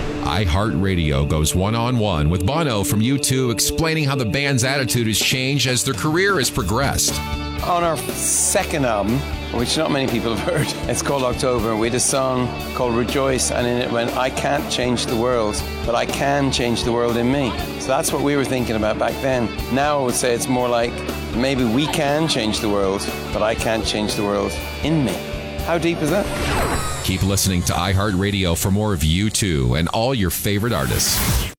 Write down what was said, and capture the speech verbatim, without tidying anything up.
iHeartRadio goes one-on-one with Bono from U two, explaining how the band's attitude has changed as their career has progressed. On our second album, which not many people have heard, it's called October, we had a song called Rejoice, and in it went, I can't change the world, but I can change the world in me. So that's what we were thinking about back then. Now I would say it's more like, maybe we can change the world, but I can't change the world in me. How deep is that? Keep listening to iHeartRadio for more of U two and all your favorite artists.